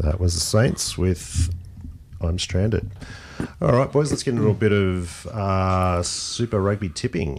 That was the Saints with I'm Stranded. All right, boys, let's get into a bit of Super Rugby tipping.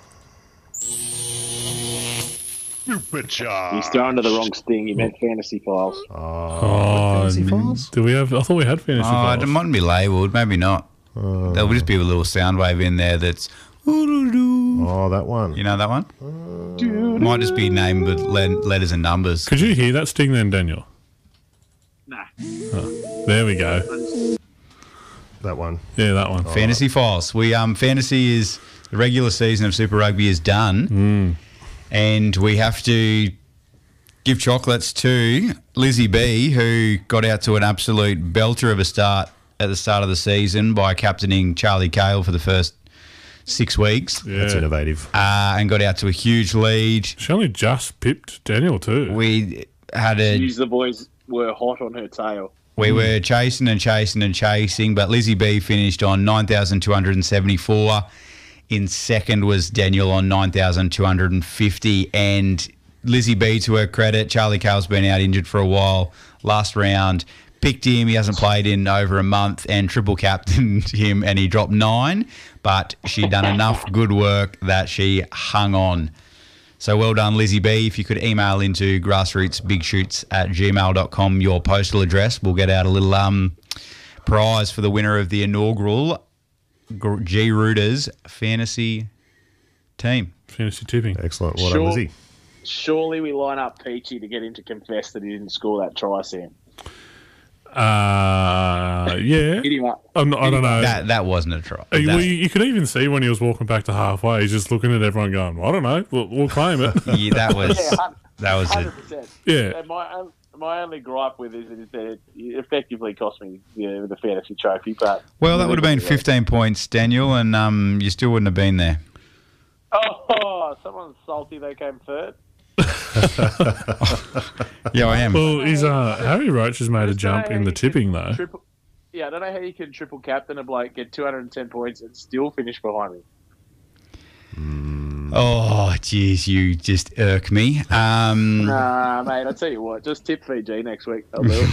Super charge. He's thrown to the wrong sting. He meant Fantasy Files. Fantasy Files? Do we have? I thought we had fantasy files. It mightn't be labelled. Maybe not. There'll just be a little sound wave in there that's... Oh, that one. You know that one? Might just be named with letters and numbers. Could you hear that sting then, Daniel? Nah. There we go. That one. Yeah, that one. Fantasy Files. We fantasy is the regular season of Super Rugby is done, and we have to give chocolates to Lizzie B, who got out to an absolute belter of a start at the start of the season by captaining Charlie Cale for the first 6 weeks. Yeah. That's innovative. And got out to a huge lead. She only just pipped Daniel too. We had The boys were hot on her tail. We were chasing and chasing and chasing, but Lizzie B finished on 9,274. In second was Daniel on 9,250. And Lizzie B, to her credit, Charlie Cale's been out injured for a while. Last round, picked him. He hasn't played in over a month, and triple captained him, and he dropped 9. But she'd done enough good work that she hung on. So well done, Lizzie B. If you could email into grassrootsbigshoots@gmail.com your postal address, we'll get out a little prize for the winner of the inaugural G Rooters fantasy team. Fantasy tipping. Excellent. Well done, Lizzie. Surely we line up Peachy to get him to confess that he didn't score that try, Sam. Yeah. Hit him up. I don't know. That wasn't a try. Well, you could even see when he was walking back to halfway, he's just looking at everyone going, I don't know, we'll claim it. Yeah, that was it. 100%. Yeah. And my only gripe with it is that it effectively cost me the fantasy trophy. But Well, that would have been 15 points, Daniel, and you still wouldn't have been there. Oh, someone's salty they came third. Yeah, I am. Well, Harry Roach has made a jump in the tipping, though. I don't know how you can triple captain a bloke, get 210 points, and still finish behind me. Oh, jeez, you just irk me. Nah, mate, I'll tell you what, just tip Fiji next week. I'll do it.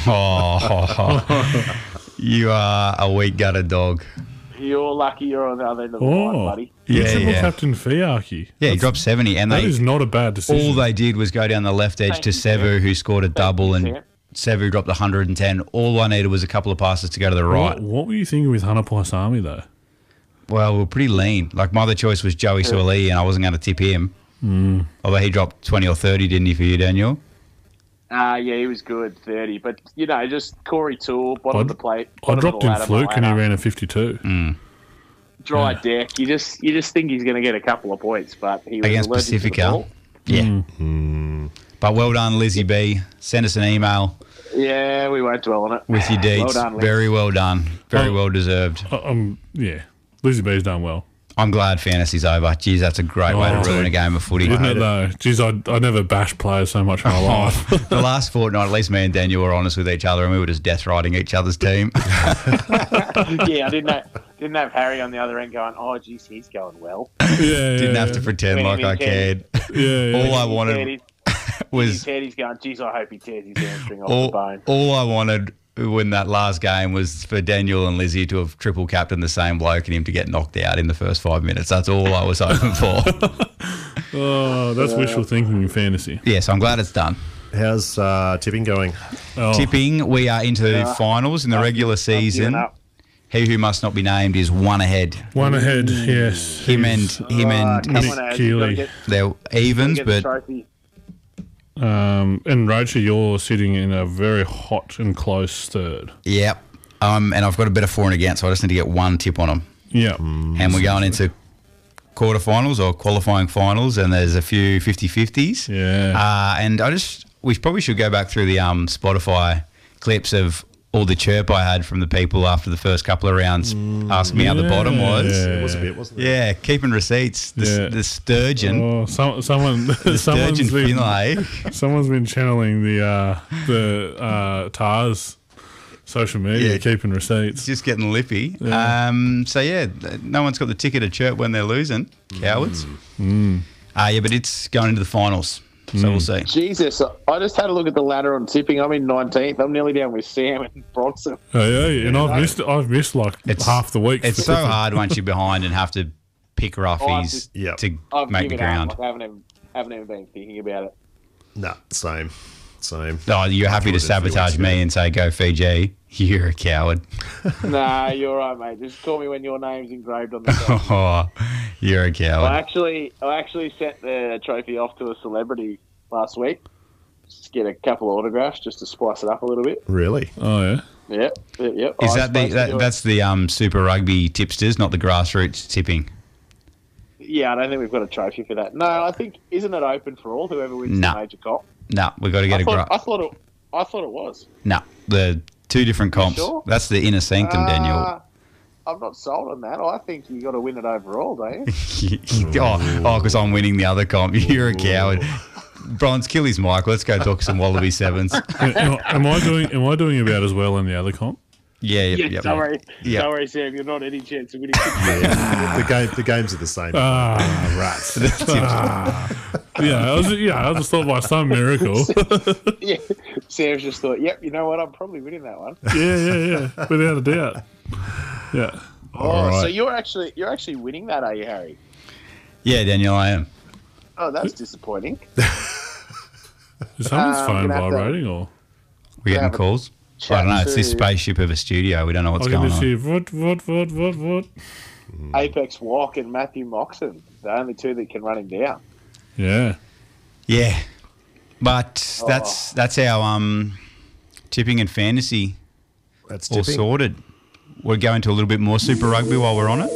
Oh, you are a weak-gutted dog. You're lucky you're on the other end of the line, buddy. Yeah, Yeah, triple yeah. Captain Fiarki. Yeah, he dropped 70, and That is not a bad decision. all they did was go down the left edge Thank to you, Sevu, who scored a double, Sam. and Sevu dropped 110. All I needed was a couple of passes to go to the right. What were you thinking with Hana Paisami, though? Well, we were pretty lean. Like, my other choice was Joey Suoli, and I wasn't going to tip him. Although he dropped 20 or 30, didn't he, for you, Daniel? Yeah, he was good, 30. But, just Corey Toole, bottom of the plate. I bottom of dropped the in ladder, Fluke and he ladder. ran a 52. Dry deck. You just think he's going to get a couple of points, but he was Against allergic to the Pacifica. ball. Yeah. But well done, Lizzie B. Send us an email Yeah, we won't dwell on it. with your deeds. Well done, Liz. Very well done. Very Oh. well deserved. Yeah. Lizzie B's done well. I'm glad fantasy's over. Jeez, that's a great way to ruin a game of footy. Isn't it, though? Jeez, I never bashed players so much in my life. The last fortnight, at least me and Daniel were honest with each other, and we were just death riding each other's team. Yeah, I didn't have Harry on the other end going, oh, geez, he's going well. Didn't have to pretend like I cared. Yeah. All I wanted was He's going, geez, I hope he tears his hamstring off the bone. all I wanted when that last game was for Daniel and Lizzie to have triple captained the same bloke and him to get knocked out in the first 5 minutes. That's all I was hoping for. Oh, that's wishful thinking in fantasy. Yes, I'm glad it's done. How's tipping going? Oh, Tipping, we are into finals in the regular season. up. He who must not be named is one ahead. one ahead, yes. Him and Come on, Nick Keeley. they're evens, Get the but trophy. And Rocha, you're sitting in a very hot and close third. yep. And I've got a better for and against, so I just need to get one tip on them. Yeah. And we're going into quarterfinals or qualifying finals, and there's a few 50-50s. Yeah. And we probably should go back through the Spotify clips of all the chirp I had from the people after the first couple of rounds asking me how the bottom was. It was a bit, wasn't it? Yeah, keeping receipts. The sturgeon. Oh, someone, The someone's sturgeon been, finlay. someone's been channeling the TARS social media, Yeah. keeping receipts. Just getting lippy. Yeah. No one's got the ticket to chirp when they're losing. Cowards. Yeah, but it's going into the finals. So we'll see. Jesus, I just had a look at the ladder on tipping. I'm in 19th. I'm nearly down with Sam and Bronson. Yeah, and I've missed like half the week. It's so hard once you're behind and have to pick roughies Yep. to I've make the given ground. up. I haven't even been thinking about it. Nah, same. Oh, you're happy to Jordan a few sabotage weeks me ago. and say go Fiji? You're a coward. Nah, you're right, mate. Just call me when your name's engraved on the trophy. Oh, you're a coward. I actually sent the trophy off to a celebrity last week. Just get a couple of autographs just to spice it up a little bit. Really? Oh yeah. Yep. Is that's the Super Rugby tipsters, not the grassroots tipping? Yeah, I don't think we've got a trophy for that. No, I think isn't it open for all whoever wins No. the major comp? No, we've got to get I thought it was. No, the two different comps. sure? That's the inner sanctum, Daniel. I'm not sold on that. I think you got to win it overall, don't you? Because I'm winning the other comp. You're a coward. Bronze, kill his mic. Let's go talk some Wallaby Sevens. Am I doing about as well in the other comp? Yep. Sorry, Sam. You're not any chance of winning. The games are the same. Rats. I just thought by some miracle. Yeah, Sam's just thought, yep, you know what? I'm probably winning that one. Yeah, without a doubt. Yeah. So you're actually winning that, are you, Harry? Yeah, Daniel, I am. Oh, that's disappointing. Is someone's phone gonna have to- vibrating or? We're getting calls. I don't know. It's this to spaceship of a studio. We don't know what's I can going just on. hear what? Apex Walk and Matthew Moxon, the only two that can run him down. Yeah. Yeah, but that's our tipping and fantasy That's all tipping. sorted. We're going to a little bit more Super Rugby while we're on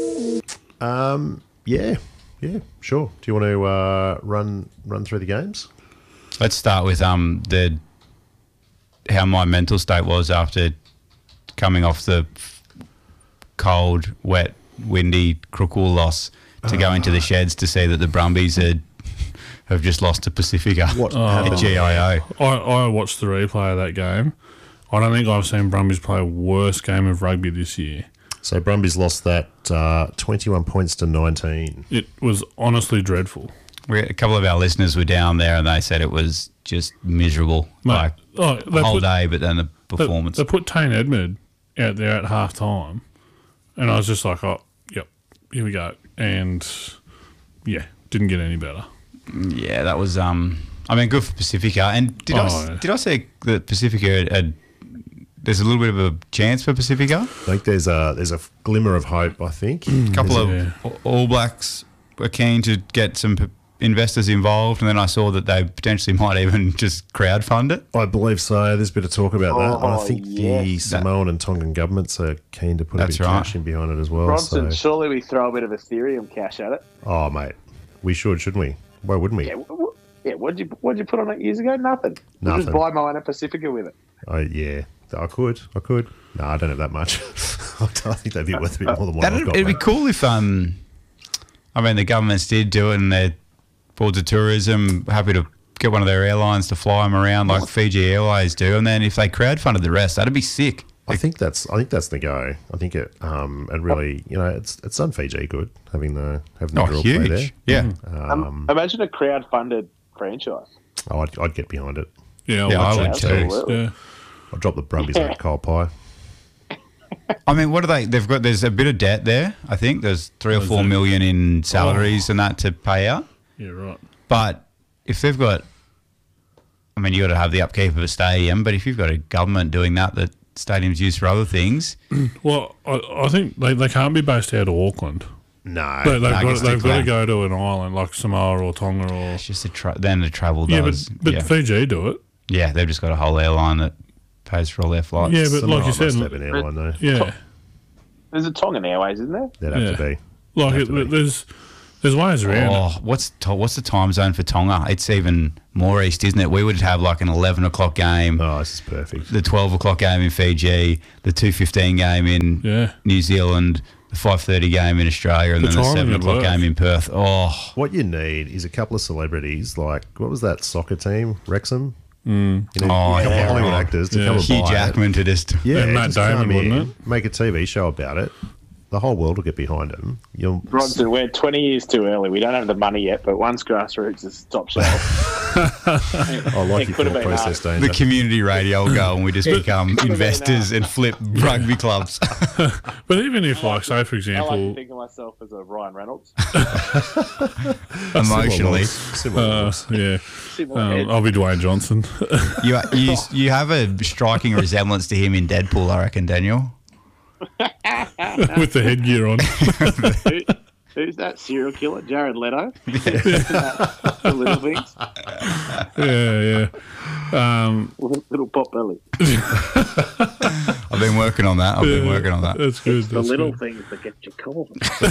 it. Yeah, sure. Do you want to run through the games? Let's start with how my mental state was after coming off the cold, wet, windy Crookwool loss to go into the sheds to see that the Brumbies have just lost to Pacifica What at happened? GIO. I watched the replay of that game. I don't think I've seen Brumbies play a worse game of rugby this year. So Brumbies lost that 21 points to 19. It was honestly dreadful. A couple of our listeners were down there and they said it was just miserable, Mate, the whole day, but then the performance. They put Tane Edmed out there at half time, and I was just like, oh, yep, here we go. And, yeah, didn't get any better. Yeah, that was, good for Pacifica. And did I say that Pacifica there's a little bit of a chance for Pacifica? I think there's a glimmer of hope, I think. A couple of All Blacks were keen to get some investors involved, and then I saw that they potentially might even just crowdfund it. I believe so. There's a bit of talk about that. And I think the yes. Samoan and Tongan governments are keen to put a bit of cash in behind it as well. Bronson, So. surely we throw a bit of Ethereum cash at it. Oh, mate. We should, shouldn't we? Why wouldn't we? Yeah, what'd you put on it years ago? Nothing. You just Nothing. buy Moana Pacifica with it. Yeah. I could. No, I don't have that much. I think they'd be worth a bit more than what I've got. It'd be mate. cool if, the governments did do it and their boards of tourism happy to get one of their airlines to fly them around like Fiji Airways do, and then if they crowdfunded the rest, that'd be sick. I think that's the go. I think it really, it's done Fiji good having the drill play there. Huge. Yeah. Imagine a crowd-funded franchise. I'd get behind it. Yeah, I would watch too. it. Absolutely. Yeah. I'd drop the Brumbies like cold pie. What are they? There's a bit of debt there, I think. There's 3 or 4 million in salaries and that to pay out. Yeah, right. But if they've got, you got to have the upkeep of a stadium, but if you've got a government doing that stadium's used for other things. Well, I think they can't be based out of Auckland. No. They've got to Auckland. go to an island like Samoa or Tonga or... It's just then the travel Yeah, does. but Fiji do it. Yeah, they've just got a whole airline that pays for all their flights. Yeah, but like you Must have said... an airline though. Yeah. There's a Tongan Airways, isn't there? That'd have to be. Like, there's ways around it. Oh, what's the time zone for Tonga? It's even more east, isn't it? We would have like an 11 o'clock game, Oh, this is perfect. the 12 o'clock game in Fiji, the 2:15 game in New Zealand, the 5:30 game in Australia, and The then the timing 7 would o'clock work. game in Perth. Oh, What you need is a couple of celebrities, like what was that soccer team, Wrexham? Oh, a couple of yeah. Hollywood actors to Yeah. come and Hugh buy Jackman to just. it. Yeah, And Matt just come Damon, in, wouldn't make a TV show about it, the whole world will get behind him. Bronson, we're 20 years too early. We don't have the money yet, but once grassroots is top shelf. I like your could have thought been process, us. Danger. The community radio will go and we just become investors and flip rugby clubs. But even if, like, say, for I like to example, think of myself as a Ryan Reynolds. Emotionally. Similar looks. yeah, Similar head. I'll be Dwayne Johnson. You have a striking resemblance to him in Deadpool, I reckon, Daniel. With the headgear on. Who's that serial killer? Jared Leto? The little things? Yeah. Little pot belly. I've been working on that. That's good. The That's little good. things that get you caught.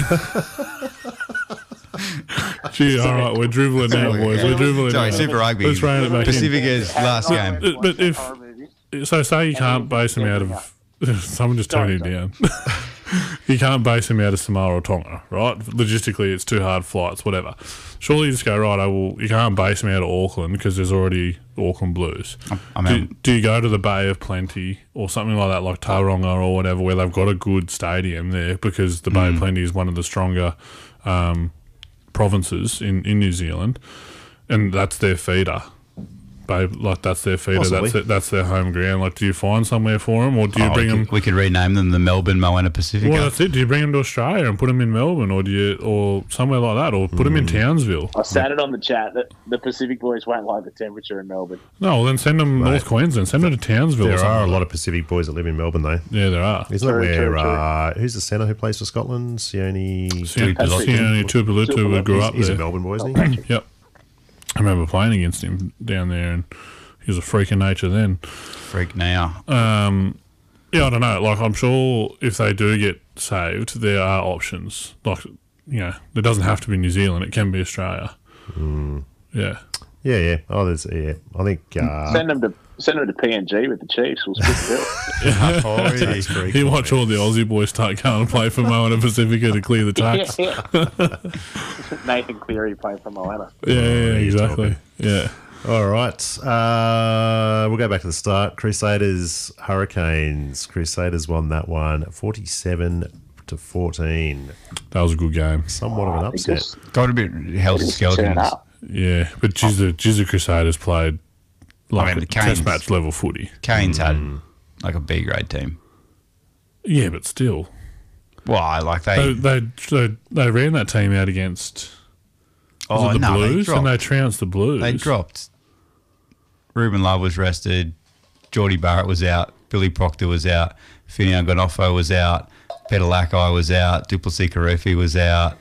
Gee, all right, we're dribbling now, boys. We're dribbling Sorry, now. Super Rugby. Let's rein it back in. Pacifica's last game. But if so, say you can't base him out of someone just turn him down. You can't base him out of Samoa or Tonga, right? Logistically, it's too hard flights, whatever. Surely you just go, right, you can't base him out of Auckland because there's already Auckland Blues. I mean, Do you go to the Bay of Plenty or something like that, like Tauranga or whatever, where they've got a good stadium there because the Bay of Plenty is one of the stronger provinces in New Zealand, and that's their feeder. Like that's their feeder. Possibly. That's their home ground. Like, do you find somewhere for them, or do you bring them? We could rename them the Melbourne Moana Pacifica. Well, that's it. Do you bring them to Australia and put them in Melbourne, or somewhere like that, or put them in Townsville? I said it on the chat that the Pacific boys won't like the temperature in Melbourne. No, well, then send them North Queensland. Send them to Townsville. There or something are a like lot of Pacific boys that live in Melbourne, though. that. Yeah, there are. Isn't that True, where true. who's the centre who plays for Scotland? Sione. Sione Tuipulotu grew up He's a there. Melbourne boy, isn't he? Yep. I remember playing against him down there, and he was a freak of nature then. Freak now. Yeah, I don't know. Like, I'm sure if they do get saved, there are options. Like, it doesn't have to be New Zealand. It can be Australia. Yeah. Yeah. Oh, there's I think. Send them to PNG with the Chiefs. We'll split the Oh, that's very You cool, watch man. all the Aussie boys start going and play for Moana Pacifica to clear the tax. bill. Nathan Cleary played for Moana. Yeah, he's exactly. Yeah. All right. We'll go back to the start. Crusaders, Hurricanes. Crusaders won that one 47-14. That was a good game. Somewhat of an upset. Got a bit healthy Turn skeletons. up. Yeah, but Gizza Crusaders played like the a test Canes. match level footy. Canes had like a B grade team. Yeah, but still. Well, like they They ran that team out against was it the Blues, and they trounced the Blues. They dropped. Ruben Love was rested. Geordie Barrett was out. Billy Proctor was out. Finian Gonofo was out. Peter Lakai was out. Duplessis Karufi was out.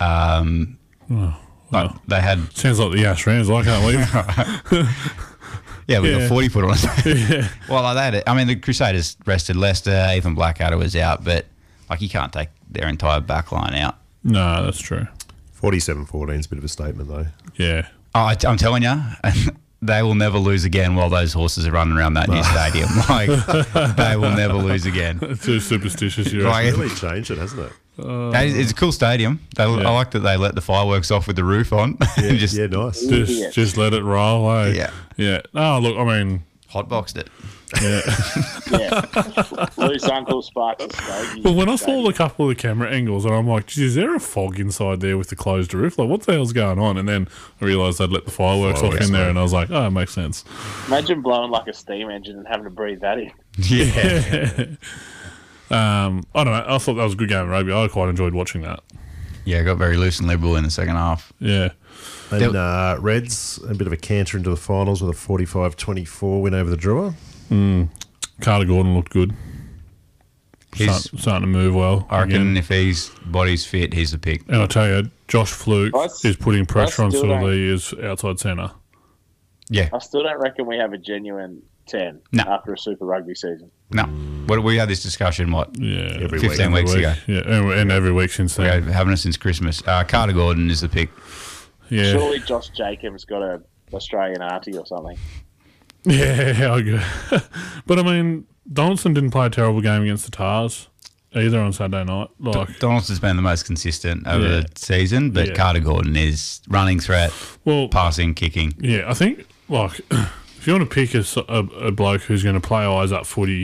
They had Sounds like the Ash Rams. I can't leave. with Yeah. a 40 foot on it. Yeah. Well, like they had, I mean, the Crusaders rested Leicester. Ethan Blackadder was out, but like you can't take their entire back line out. No, that's true. 47-14 is a bit of a statement, though. Yeah. I'm telling you, they will never lose again while those horses are running around that new stadium. Like they will never lose again. Too superstitious. You Right. reckon? It's really changed it, hasn't it? It's a cool stadium. I like that they let the fireworks off with the roof on. And just Yeah, nice. Just let it roll away. Yeah. Yeah. No, look, I mean, hotboxed it. yeah. Yeah. Loose Uncle Sparks is stogie. Well, when I saw a couple of the camera angles, and I'm like, geez, is there a fog inside there with the closed roof? Like, what the hell's going on? And then I realised they'd let the fireworks off in there, and I was like, oh, it makes sense. Imagine blowing like a steam engine and having to breathe that in. Yeah. I don't know. I thought that was a good game of rugby. I quite enjoyed watching that. Yeah, got very loose and liberal in the second half. Yeah. And Reds, a bit of a canter into the finals with a 45-24 win over the Drua. Carter Gordon looked good. He's, Starting to move well. I reckon again. if his body's fit, he's the pick. And I'll tell you, Josh Fluke That's- is putting pressure on that's still Sully as outside centre. Yeah. I still don't reckon we have a genuine 10 No. after a Super Rugby season. No. We had this discussion, Yeah. Every 15 week. weeks ago. Yeah, and every week since We then. have having it since Christmas. Carter Gordon is the pick. Yeah. Surely Josh Jacobs got a Australian auntie or something. Yeah, I agree. But, I mean, Donaldson didn't play a terrible game against the Tars either on Saturday night. Like, Donaldson's been the most consistent over Yeah. the season, but Yeah. Carter Gordon is running threat, well, passing, kicking. yeah, I think, like, if you want to pick a bloke who's going to play eyes up footy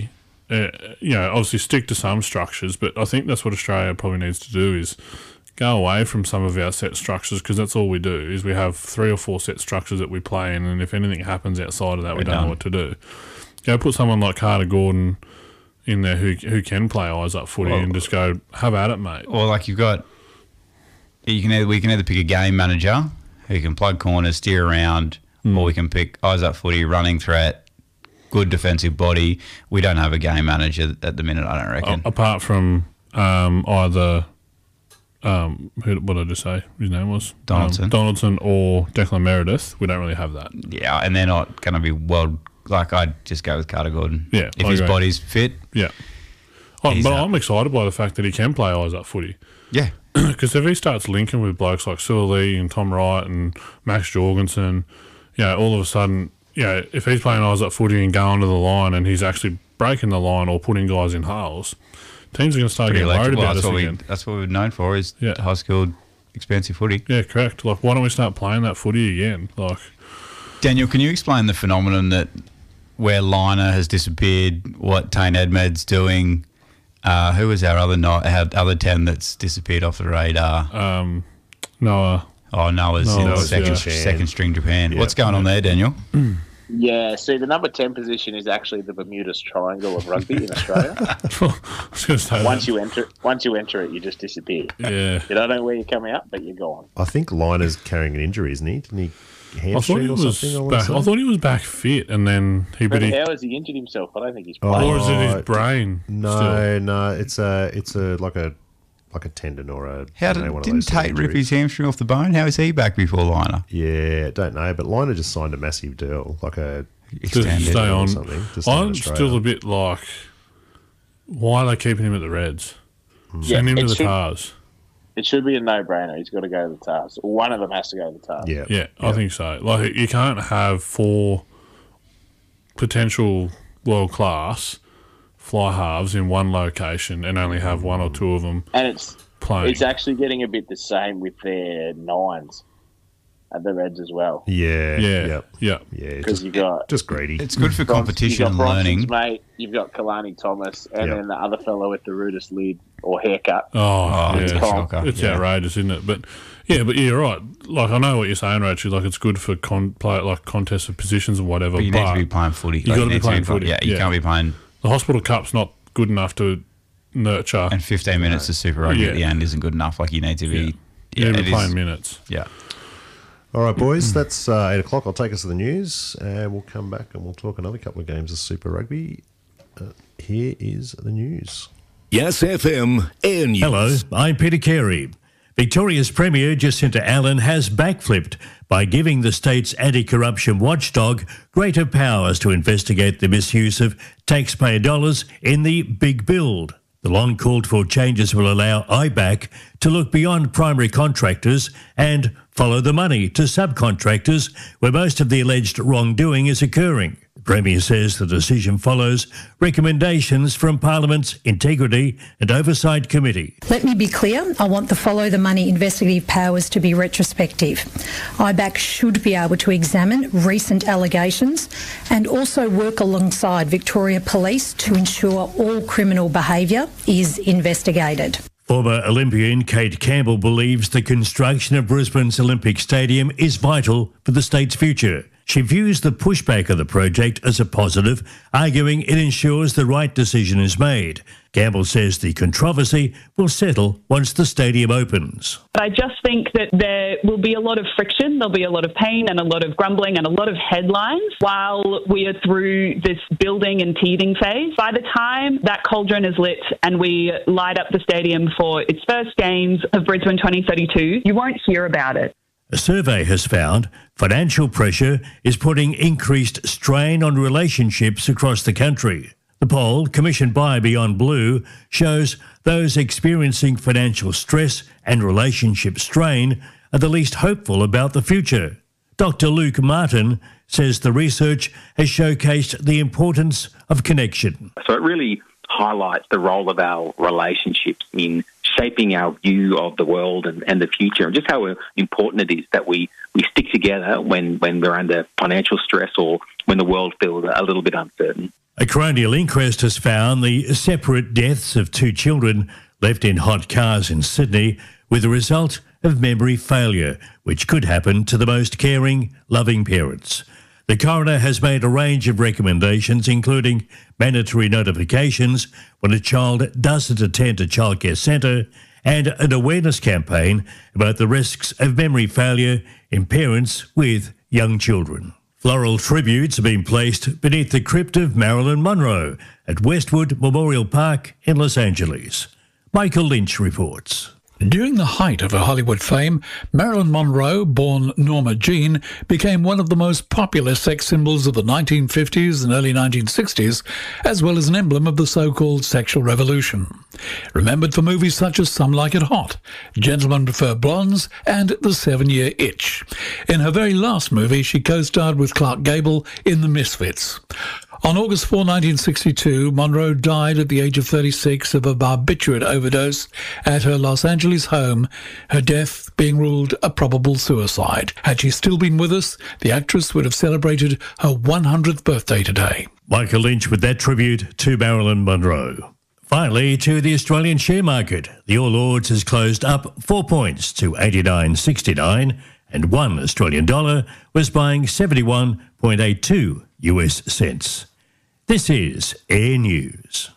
obviously stick to some structures, but I think that's what Australia probably needs to do is go away from some of our set structures, because that's all we do is we have 3 or 4 set structures that we play in, and if anything happens outside of that, we don't know what to do. Go put someone like Carter Gordon in there who can play eyes up footy and just go have at it, mate. Or like we can either pick a game manager who can plug corners, steer around, or we can pick eyes up footy, running threat, good defensive body. We don't have a game manager at the minute, I don't reckon. Apart from either. What did I just say? His name was Donaldson or Declan Meredith. We don't really have that. Yeah, and they're not going to be I'd just go with Carter Gordon. Yeah, if his body's fit. Yeah, but I'm excited by the fact that he can play eyes up footy. Yeah, because if he starts linking with blokes like Sue Lee and Tom Wright and Max Jorgensen, all of a sudden, if he's playing eyes up footy and going to the line and he's actually breaking the line or putting guys in holes, teams are going to start getting worried about us again. That's what we're known for is high-skilled, expensive footy. Yeah, correct. Like, why don't we start playing that footy again? Like, Daniel, can you explain the phenomenon that where Liner has disappeared, what Tane Edmed's doing? Who was our other 10 that's disappeared off the radar? Noah. Oh, Noah's in second string Japan. Yeah. What's going on there, Daniel? Yeah, see, the number 10 position is actually the Bermuda's Triangle of rugby in Australia. I was going to say once you enter it, you just disappear. Yeah. You don't know where you're coming out, but you're gone. I think Liner's carrying an injury, isn't he? Didn't he hamstring or something? I thought he was back fit, and then how has he injured himself? I don't think he's playing. Or is it his brain? No, it's like a tendon or a. Didn't Tate rip his hamstring off the bone? How is he back before Liner? Yeah, don't know, but Liner just signed a massive deal, like a extended stay on. Or something. I'm still a bit like, why are they keeping him at the Reds? Send him to the Tars. It should be a no-brainer. He's got to go to the Tars. One of them has to go to the Tars. Yeah, I think so. Like, you can't have 4 potential world-class fly halves in one location and only have 1 or 2 of them playing. It's actually getting a bit the same with their 9s at the Reds as well. Yeah. Because you've got just greedy. It's good for competition and learning. Mate, you've got Kalani Thomas, and then the other fellow with the rudest lid or haircut. It's outrageous, isn't it? But you're right. Like, I know what you're saying, Rachel. Like, it's good for contests of positions and whatever. But you need to be playing footy. You got to be playing footy. Yeah, you can't be playing. The Hospital Cup's not good enough to nurture. And 15 minutes of Super Rugby at the end isn't good enough. Like, you need to be... You need to be playing minutes. Yeah. All right, boys, that's 8 o'clock. I'll take us to the news, and we'll come back and we'll talk another couple of games of Super Rugby. Here is the news. Yes, FM and news. Hello, I'm Peter Carey. Victoria's Premier Jacinta Allen has backflipped by giving the state's anti-corruption watchdog greater powers to investigate the misuse of taxpayer dollars in the Big Build. The long called for changes will allow IBAC to look beyond primary contractors and follow the money to subcontractors where most of the alleged wrongdoing is occurring. The Premier says the decision follows recommendations from Parliament's Integrity and Oversight Committee. Let me be clear, I want the follow the money investigative powers to be retrospective. IBAC should be able to examine recent allegations and also work alongside Victoria Police to ensure all criminal behaviour is investigated. Former Olympian Kate Campbell believes the construction of Brisbane's Olympic Stadium is vital for the state's future. She views the pushback of the project as a positive, arguing it ensures the right decision is made. Campbell says the controversy will settle once the stadium opens. I just think that there will be a lot of friction, there'll be a lot of pain and a lot of grumbling and a lot of headlines while we are through this building and teething phase. By the time that cauldron is lit and we light up the stadium for its first games of Brisbane 2032, you won't hear about it. A survey has found financial pressure is putting increased strain on relationships across the country. The poll, commissioned by Beyond Blue, shows those experiencing financial stress and relationship strain are the least hopeful about the future. Dr. Luke Martin says the research has showcased the importance of connection. So it really highlights the role of our relationships in shaping our view of the world and the future, and just how important it is that we stick together when we're under financial stress or when the world feels a little bit uncertain. A coronial inquest has found the separate deaths of 2 children left in hot cars in Sydney with the result of memory failure, which could happen to the most caring, loving parents. The coroner has made a range of recommendations, including mandatory notifications when a child doesn't attend a childcare centre and an awareness campaign about the risks of memory failure in parents with young children. Floral tributes have been placed beneath the crypt of Marilyn Monroe at Westwood Memorial Park in Los Angeles. Michael Lynch reports. During the height of her Hollywood fame, Marilyn Monroe, born Norma Jean, became one of the most popular sex symbols of the 1950s and early 1960s, as well as an emblem of the so-called sexual revolution. Remembered for movies such as Some Like It Hot, Gentlemen Prefer Blondes, and The 7-Year Itch. In her very last movie, she co-starred with Clark Gable in The Misfits. On August 4, 1962, Monroe died at the age of 36 of a barbiturate overdose at her Los Angeles home, her death being ruled a probable suicide. Had she still been with us, the actress would have celebrated her 100th birthday today. Michael Lynch with that tribute to Marilyn Monroe. Finally, to the Australian share market. The All Ords has closed up 4 points to 89.69, and $1 Australian dollar was buying 71.82 US cents. This is Air News.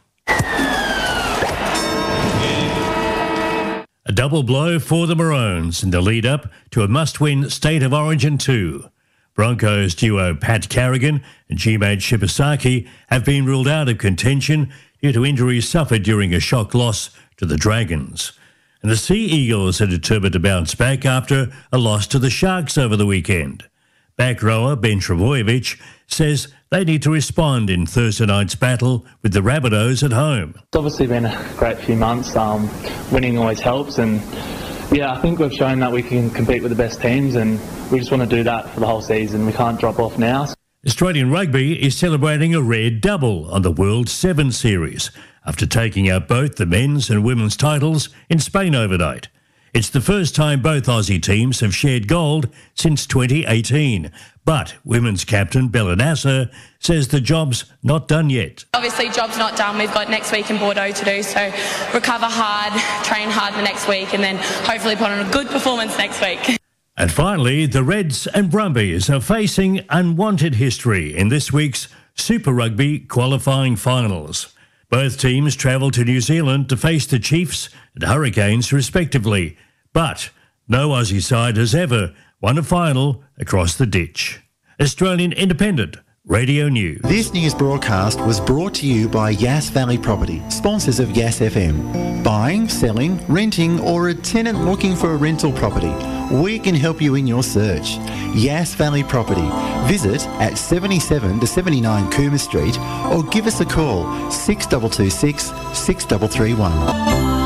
A double blow for the Maroons in the lead-up to a must-win State of Origin 2. Broncos duo Pat Carrigan and G-Mate Shibasaki have been ruled out of contention due to injuries suffered during a shock loss to the Dragons. And the Sea Eagles are determined to bounce back after a loss to the Sharks over the weekend. Back rower Ben Trebojevic says they need to respond in Thursday night's battle with the Rabbitohs at home. It's obviously been a great few months. Winning always helps, and I think we've shown that we can compete with the best teams, and we just want to do that for the whole season. We can't drop off now. Australian rugby is celebrating a rare double on the World 7 Series after taking out both the men's and women's titles in Spain overnight. It's the first time both Aussie teams have shared gold since 2018. But women's captain Bella Nasser says the job's not done yet. Obviously, job's not done. We've got next week in Bordeaux to do, so recover hard, train hard the next week, and then hopefully put on a good performance next week. And finally, the Reds and Brumbies are facing unwanted history in this week's Super Rugby qualifying finals. Both teams travel to New Zealand to face the Chiefs and Hurricanes respectively, but no Aussie side has ever won a final across the ditch. Australian Independent Radio News. This news broadcast was brought to you by Yass Valley Property, sponsors of Yass FM. Buying, selling, renting, or a tenant looking for a rental property, we can help you in your search. Yass Valley Property. Visit at 77 to 79 Coomer Street or give us a call 6226 6331.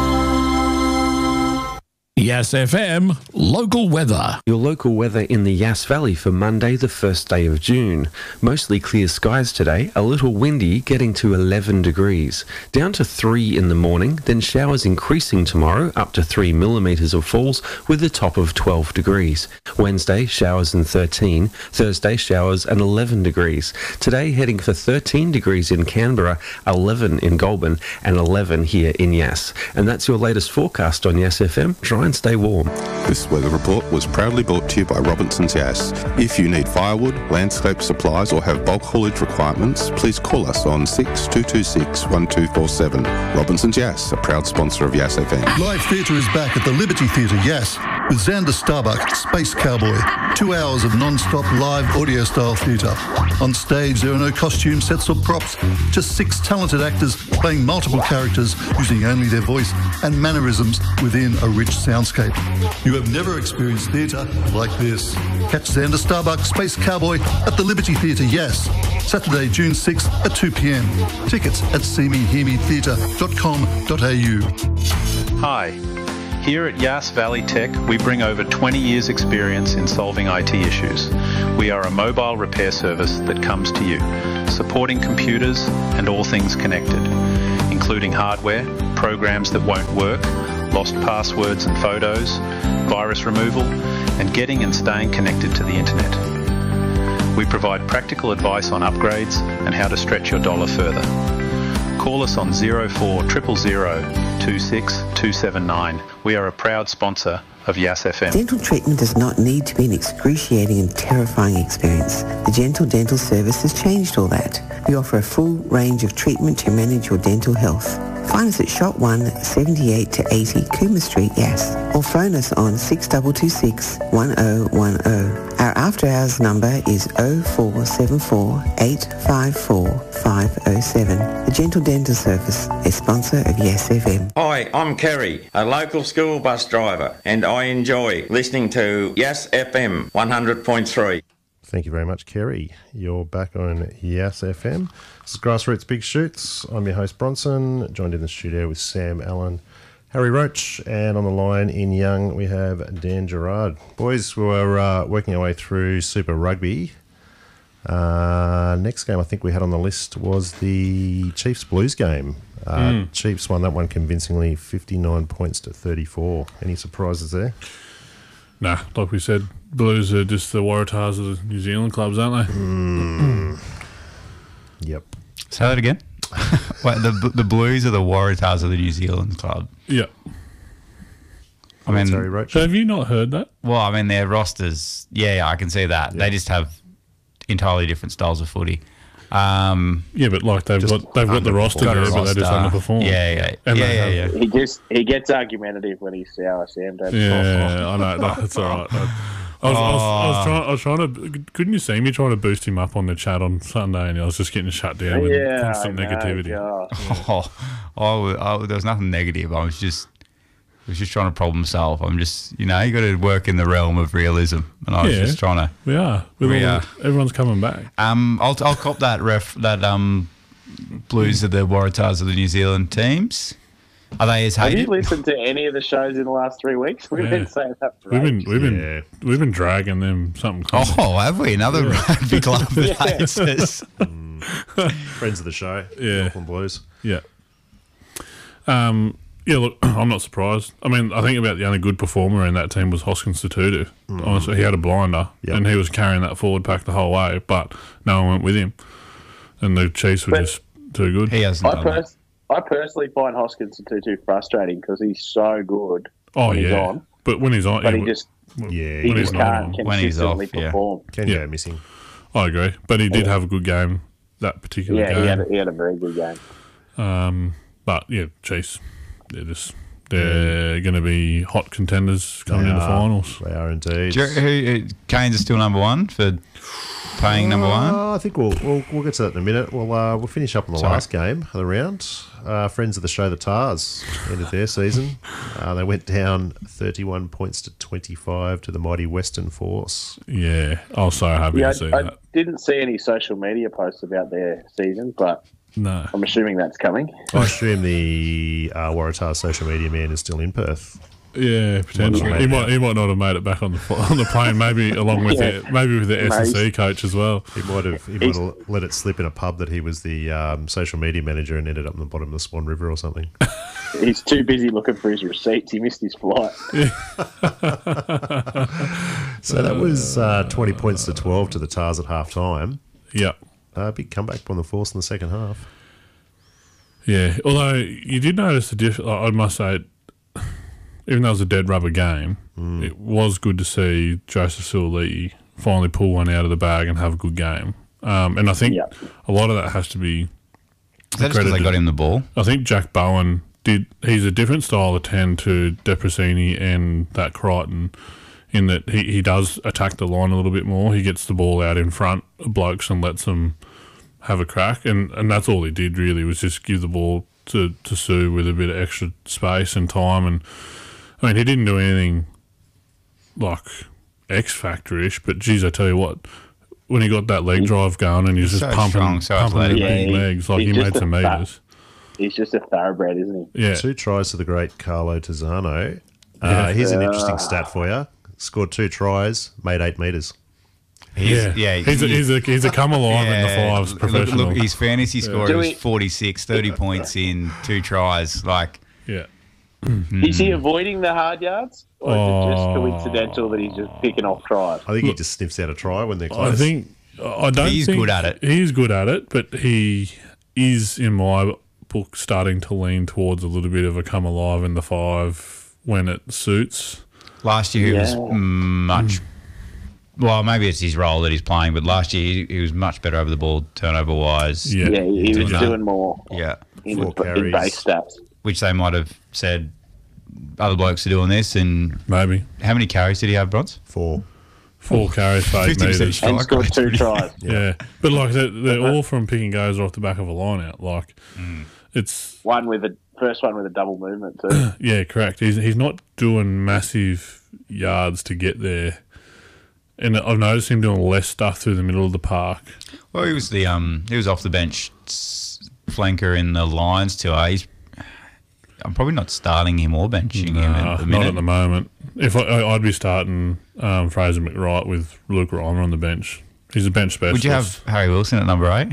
Yass FM local weather. Your local weather in the Yass Valley for Monday, the first day of June. Mostly clear skies today, a little windy, getting to 11 degrees. Down to 3 in the morning, then showers increasing tomorrow, up to 3 millimetres of falls, with a top of 12 degrees. Wednesday, showers and 13. Thursday, showers and 11 degrees. Today, heading for 13 degrees in Canberra, 11 in Goulburn, and 11 here in Yass. And that's your latest forecast on Yass FM. Try and stay warm. This weather report was proudly brought to you by Robinson's Yass. If you need firewood, landscape supplies or have bulk haulage requirements, please call us on 6226 1247. Robinson's Yass, a proud sponsor of Yass FM. Live theatre is back at the Liberty Theatre, Yass, with Xander Starbuck, Space Cowboy. 2 hours of non-stop live audio-style theatre. On stage, there are no costume sets or props, just 6 talented actors playing multiple characters using only their voice and mannerisms within a rich soundscape. You have never experienced theatre like this. Catch Xander Starbuck, Space Cowboy at the Liberty Theatre, Yass, Saturday, June 6th at 2 p.m. Tickets at seemehearmetheatre.com.au. Hi. Here at Yass Valley Tech, we bring over 20 years' experience in solving IT issues. We are a mobile repair service that comes to you, supporting computers and all things connected, including hardware, programs that won't work, lost passwords and photos, virus removal, and getting and staying connected to the internet. We provide practical advice on upgrades and how to stretch your dollar further. Call us on 04 000 26 279. We are a proud sponsor of Yas FM. Dental treatment does not need to be an excruciating and terrifying experience. The Gentle Dental Service has changed all that. We offer a full range of treatment to manage your dental health. Find us at Shop 1, 78 to 80 Coomer Street, Yass, or phone us on 6226 1010. Our after hours number is 0474 854 507. The Gentle Dental Service, a sponsor of Yes FM. Hi, I'm Kerry, a local school bus driver, and I enjoy listening to Yes FM 100.3. Thank you very much, Kerry. You're back on Yes FM. This is Grassroots Big Shoots. I'm your host, Bronson, joined in the studio with Sam Allen, Harry Roach, and on the line in Young we have Dan Gerard. Boys, we're working our way through Super Rugby. Next game I think we had on the list was the Chiefs-Blues game. Chiefs won that one convincingly, 59 points to 34. Any surprises there? Nah, like we said, Blues are just the Waratahs of the New Zealand clubs, aren't they? Yep. Say that again. Wait, the Blues are the Waratahs of the New Zealand club. Yeah. I mean, so have you not heard that? Well, I mean, their rosters, yeah, I can see that. Yeah. They just have entirely different styles of footy. Yeah, but like they've got the roster there, but they just underperform. Yeah. He gets argumentative when he's sour, Sam. Yeah, I know. That's all right. I was trying to. Couldn't you see me trying to boost him up on the chat on Sunday, and I was just getting shut down with constant negativity. There was nothing negative. I was just trying to problem solve. I'm just, you got to work in the realm of realism, and I was just trying to. We are. Everyone's coming back. I'll cop that Blues are the Waratahs of the New Zealand teams. Are they as hated? Have you listened to any of the shows in the last 3 weeks? We've been saying that for We've been dragging them something. Oh, have we? Another rugby club that hates us. Friends of the show. Yeah. Auckland Blues. Yeah. Yeah, look, I'm not surprised. I mean, I think about the only good performer in that team was Hoskins Tututu. Honestly, he had a blinder, and he was carrying that forward pack the whole way, but no one went with him. And the Chiefs were just too good. He hasn't done that. I personally find Hoskins Tutu frustrating because he's so good when he's on. But when he's on, he just can't consistently perform. Can go missing. I agree, but he did have a good game that particular game. Yeah, he had a very good game. But yeah, Chiefs, they're going to be hot contenders coming into finals. They are indeed. Canes are still number one for paying number one. I think we'll get to that in a minute. We'll finish up on the last game of the round. Friends of the show, the Tars, ended their season. They went down 31 points to 25 to the mighty Western Force. Yeah, I was so happy to see that. I didn't see any social media posts about their season, but no, I'm assuming that's coming. I assume the Waratah social media man is still in Perth. Yeah, potentially. He might not have made it back on the plane. Maybe along with the S&C coach as well. He might have let it slip in a pub that he was the social media manager and ended up in the bottom of the Swan River or something. He's too busy looking for his receipts. He missed his flight. So that was 20 points to 12 to the Tars at half time. Yeah. Big comeback from the Force in the second half. Yeah, although you did notice the difference. I must say, even though it was a dead rubber game, it was good to see Joseph Suaalii finally pull one out of the bag and have a good game. And I think a lot of that has to be. Is that just because they got him the ball? I think Jack Bowen did. He's a different style of 10 to Depressini and that Crichton, in that he does attack the line a little bit more. He gets the ball out in front of blokes and lets them have a crack. And that's all he did really, was just give the ball to Sue with a bit of extra space and time. And I mean, he didn't do anything like X-Factor-ish, but geez, I tell you what, when he got that leg drive going and he's just pumping the big legs, like he made some meters. He's just a thoroughbred, isn't he? Yeah. 2 tries to the great Carlo Tizzano. Here's an interesting stat for you. Scored 2 tries, made 8 metres. He's a come alive in the fives professional. Look, his fantasy score is 46, 30 points in 2 tries. Is he avoiding the hard yards? Or is it just coincidental that he's just picking off tries? I think he just sniffs out a try when they're close. I don't He's think good at it. He is good at it, but he is, in my book, starting to lean towards a little bit of a come alive in the 5 when it suits. Last year he was much. Well, maybe it's his role that he's playing, but last year he was much better over the ball, turnover wise. Yeah, he was doing more. Yeah, in base stats. Which they might have said other blokes are doing this, and maybe. How many carries did he have, Bronze? 4. 4 carries for 8 metres. And scored 2 tries. Yeah. But like they're all from pick and goes off the back of a line out. Like it's first one with a double movement too. Yeah, correct. He's not doing massive yards to get there. And I've noticed him doing less stuff through the middle of the park. Well, he was off the bench flanker in the Lions tour. I'm probably not starting him or benching him at the minute. Not at the moment. If I'd be starting Fraser McWright with Luke Reimer on the bench. He's a bench specialist. Would you have Harry Wilson at number 8?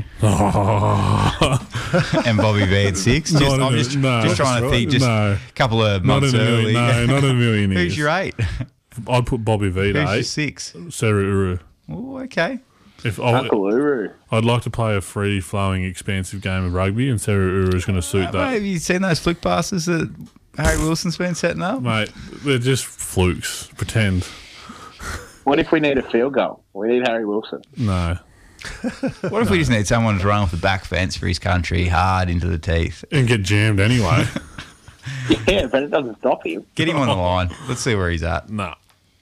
And Bobby V at 6? I'm just trying to think. Just a couple of months early. No, not a million years. Who's your 8? I'd put Bobby V at 8. Who's your 6? Seru Uru. Oh, okay. Uncle Uru. I'd like to play a free-flowing, expansive game of rugby, and Seru Uru is going to suit that. Mate, have you seen those flick passes that Harry Wilson's been setting up? Mate, they're just flukes. Pretend. What if we need a field goal? We need Harry Wilson. No. What if we just need someone to run off the back fence for his country hard into the teeth? And get jammed anyway. Yeah, but it doesn't stop him. Get him on the line. Let's see where he's at. Nah.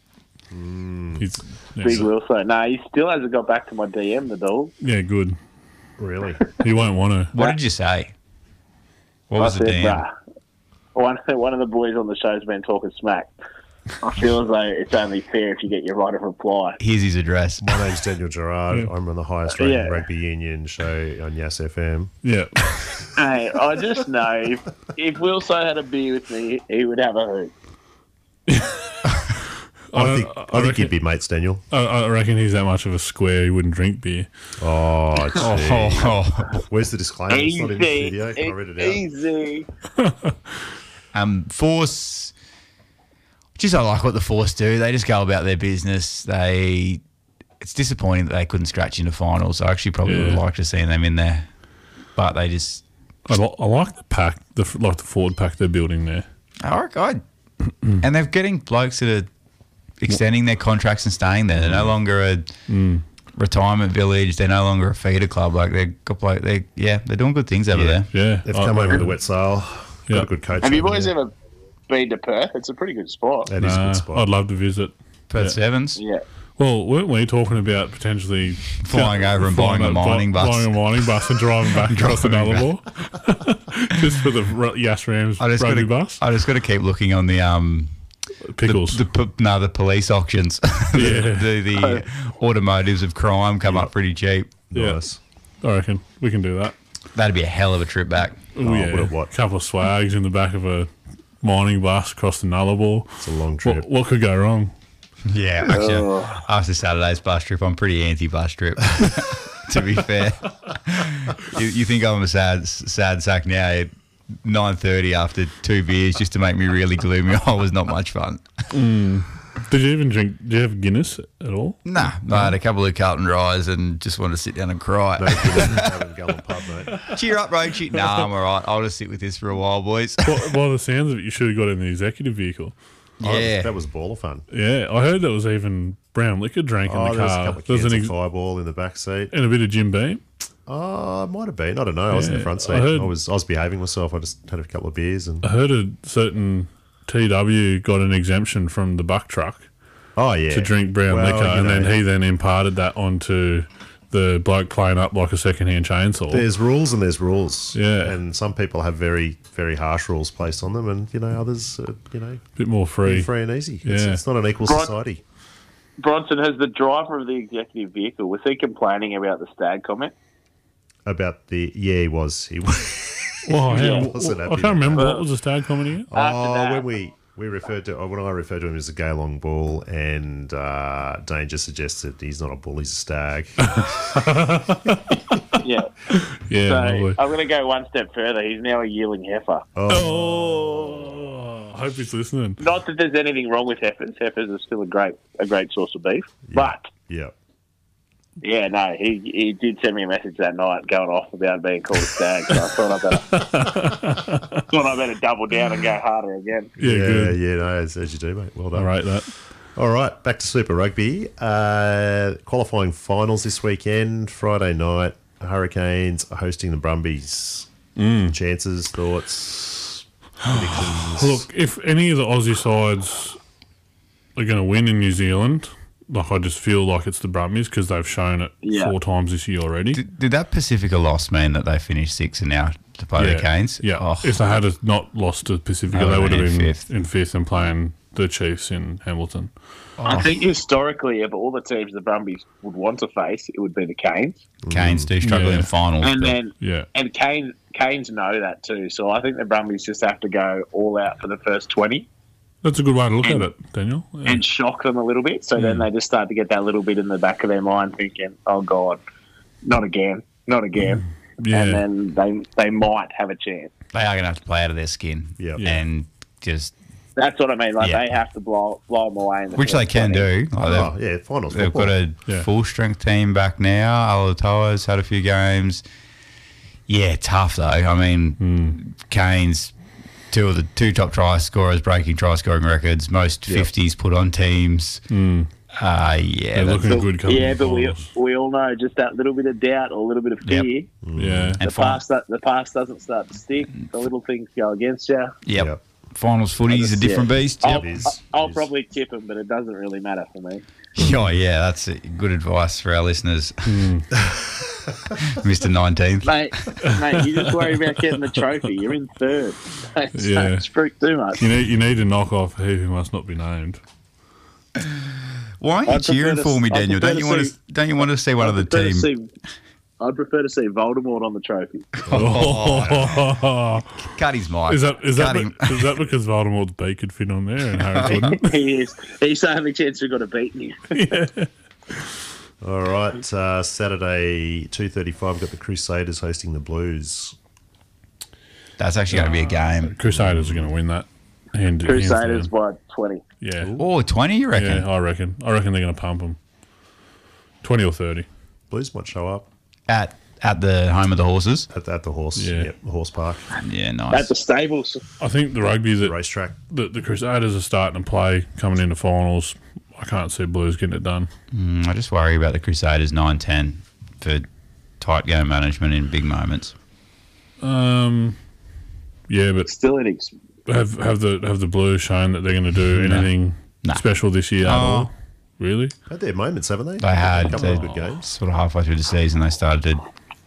Big Wilson. No, he still hasn't got back to my DM, the dog. Yeah, good. Really? He won't want to. What did you say? What was the DM? One of the boys on the show's been talking smack. I feel as though it's only fair if you get your right of reply. Here's his address. My name's Daniel Gerard. I'm on the highest rated rugby union show on Yas FM. Yeah. Hey, I just know if Wilson had a beer with me, he would have a hoot. I think you'd be mates, Daniel. I reckon he's that much of a square he wouldn't drink beer. Oh, where's the disclaimer? It's not in the studio. Can I read it out? Easy. Force. Just I like what the Force do. They just go about their business. It's disappointing that they couldn't scratch into finals. I actually probably would like to see them in there, but they just. I like the pack, the forward pack they're building there. And they're getting blokes that are extending their contracts and staying there. They're no longer a retirement village. They're no longer a feeder club. Like they're doing good things over there. Yeah, they've come over with a wet sail. Got a good coach. Have you boys ever been to Perth? It's a pretty good spot. That is a good spot. I'd love to visit Perth Sevens. Yeah. Well, weren't we talking about potentially flying over and buying a mining bus? Buying a mining bus and driving back across the Nullarbor? Just for the Yas Rams rugby bus? I just got to keep looking on the pickles. The police auctions. the automotives of crime come up pretty cheap. Nice. I reckon we can do that. That'd be a hell of a trip back. A couple of swags in the back of a mining bus across the Nullarbor. It's a long trip. What could go wrong? Yeah, actually, after Saturday's bus trip, I'm pretty anti-bus trip, to be fair. You think I'm a sad sack now at 9:30 after 2 beers just to make me really gloomy? I was not much fun. Did you even drink? Did you have Guinness at all? Nah, I had a couple of Carlton Dries and just wanted to sit down and cry. No Guinness, Gallon pub, mate. Cheer up, Roachy. Nah, I'm all right. I'll just sit with this for a while, boys. By the sounds of it, you should have got in the executive vehicle. Yeah. That was baller fun. Yeah, I heard there was even brown liquor drank in the car. There was a couple of cans of Fireball in the back seat. And a bit of Jim Beam. Might have been. I don't know. I was in the front seat. I was behaving myself. I just had a couple of beers. And I heard a certain TW got an exemption from the buck truck. Oh, yeah. To drink brown liquor, and then he imparted that onto the bloke playing up like a second-hand chainsaw. There's rules and there's rules. Yeah. And some people have very, very harsh rules placed on them, and, others, a bit more free. Free and easy. Yeah. It's not an equal society. Bronson, has the driver of the executive vehicle, was he complaining about the stag comment? About he was. He wasn't happy. I can't remember. What was the stag comment again? When we referred to, when I referred to him as a gay long bull, and Dane just suggested he's not a bull, he's a stag. Yeah. Yeah. So lovely. I'm going to go one step further. He's now a yearling heifer. I hope he's listening. Not that there's anything wrong with heifers. Heifers are still a great source of beef. But Yeah, no, he did send me a message that night going off about being called a stag. So I thought I better double down and go harder again. No, as you do, mate. Well done. I rate that. All right, back to Super Rugby. Qualifying finals this weekend, Friday night. Hurricanes are hosting the Brumbies. Chances, thoughts, predictions? Look, if any of the Aussie sides are going to win in New Zealand, like I just feel like it's the Brumbies because they've shown it 4 times this year already. Did that Pacifica loss mean that they finished 6th and now to play the Canes? Yeah. If they had not lost to Pacifica, they would have been in 5th and playing the Chiefs in Hamilton. I think historically, of all the teams the Brumbies would want to face, it would be the Canes. Canes do struggle in finals. And Canes know that too. So I think the Brumbies just have to go all out for the first 20. That's a good way to look at it, Daniel. Yeah. And shock them a little bit. So then they just start to get that little bit in the back of their mind thinking, oh, God, not again. Yeah. And then they might have a chance. They are going to have to play out of their skin. And just... That's what I mean. Like they have to blow them away. Which they can do. Like finals. They've got a full-strength team back now. Alatoa's had a few games. Yeah, tough, though. I mean, Canes... Two top try scorers breaking try scoring records. Most 50s put on teams. They're looking good. But we all know just that little bit of doubt or a little bit of fear. Yeah, and the past doesn't start to stick. The little things go against you. Yep. Finals footy is a different beast. I'll probably tip them, but it doesn't really matter for me. Oh, yeah, that's good advice for our listeners. Mr. 19th. Mate, you just worry about getting the trophy. You're in 3rd. Don't freak too much. You need to knock off he who must not be named. Why aren't you cheering for me, Daniel? Don't you want to see one of the team? I'd prefer to see Voldemort on the trophy. Cut his mic. Is that because Voldemort's beak could fit on there and Harry couldn't? He is. He's the only chance we've got to beat you. All right, Saturday 2:35. We've got the Crusaders hosting the Blues. That's actually going to be a game. Crusaders are going to win that. Crusaders by 20. Yeah. 20, you reckon? Yeah, I reckon. They're going to pump them. 20 or 30. Blues might show up. At the home of the horses? At the horse, the horse park. Yeah, nice. At the stables. I think the rugby racetrack. The Crusaders are starting to play coming into finals. I can't see Blues getting it done. I just worry about the Crusaders 9-10 for tight game management in big moments. Yeah, but still have the Blues shown that they're going to do anything special this year at all? Really? Had their moments, haven't they? They had a couple of good games. Sort of halfway through the season, they started to.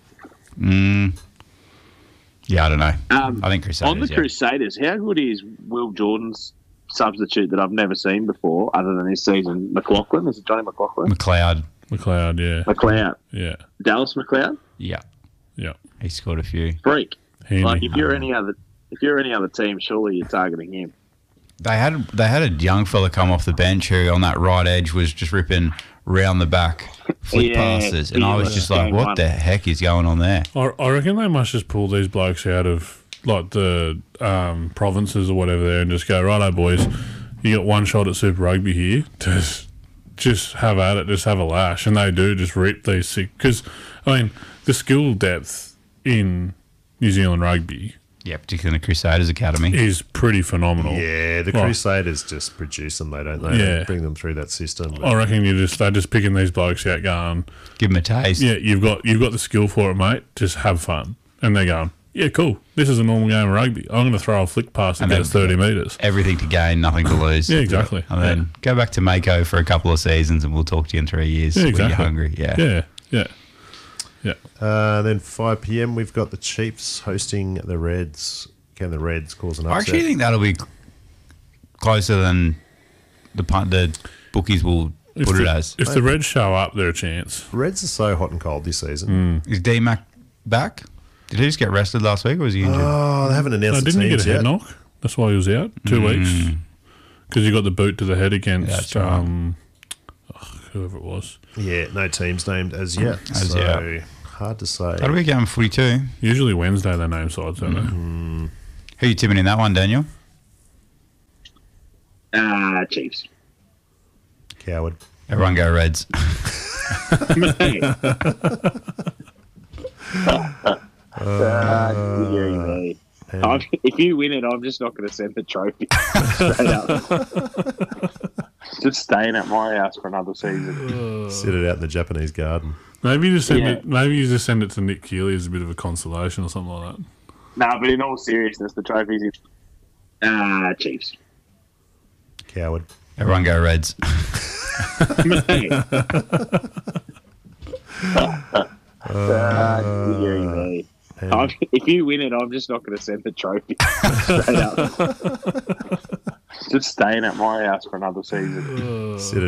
Yeah, I don't know. I think Crusaders. On the Crusaders, how good is Will Jordan's substitute that I've never seen before, other than this season? McLaughlin? Is it Johnny McLaughlin? McLeod, yeah. McLeod. Yeah. Dallas McLeod? Yeah. Yeah. He scored a few. Freak. Handy. Like if you're any other team, surely you're targeting him. They had a young fella come off the bench who on that right edge was just ripping round the back flick passes, and I was just like, what the heck is going on there? I reckon they must just pull these blokes out of like the provinces or whatever there and just go, righto boys, you got one shot at Super Rugby here, just have at it, just have a lash, and they do just rip these sick, because I mean the skill depth in New Zealand rugby, particularly in the Crusaders Academy, is pretty phenomenal. Yeah, the Crusaders just produce them, don't they? Yeah. They bring them through that system. I reckon they're just picking these blokes out, going, give them a taste. Yeah, you've got the skill for it, mate. Just have fun, and they're going, yeah, cool. This is a normal game of rugby. I'm going to throw a flick pass and get 30 metres. Everything to gain, nothing to lose. Yeah, exactly. And then go back to Mako for a couple of seasons, and we'll talk to you in 3 years when you're hungry. Yeah. Then 5 p.m. we've got the Chiefs hosting the Reds. Can the Reds cause an upset? I actually think that'll be closer than the bookies will put it as. If the Reds show up, they're a chance. Reds are so hot and cold this season. Is D-Mac back? Did he just get rested last week, or was he injured? Oh, they haven't announced the didn't he teams get a head yet. knock? That's why he was out 2 weeks. Because he got the boot to the head against whoever it was. Yeah, no teams named as yet. Hard to say. That'll be a game of footy too. Usually Wednesday they name sides, don't they? Who are you tipping in that one, Daniel? Chiefs. Coward. Everyone go Reds. If you win it, I'm just not going to send the trophy straight up. Just staying at my house for another season. Sit it out in the Japanese garden. Maybe you just send it. Maybe you just send it to Nick Keeley as a bit of a consolation or something like that. No, but in all seriousness, the trophy's in Chiefs. Coward. Everyone go Reds. If you win it, I'm just not going to send the trophy straight up. Just staying at my house for another season. Sit